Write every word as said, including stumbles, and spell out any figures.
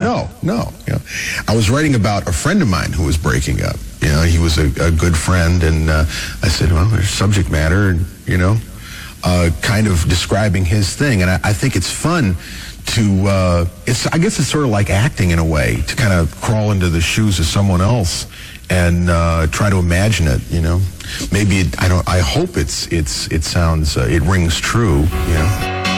No, no. You know, I was writing about a friend of mine who was breaking up. You know, he was a, a good friend, and uh, I said, well, there's subject matter, and, you know, uh, kind of describing his thing. And I, I think it's fun to, uh, it's, I guess it's sort of like acting in a way, to kind of crawl into the shoes of someone else and uh, try to imagine it, you know. Maybe, it, I don't, I hope it's, it's, it sounds, uh, it rings true, you know.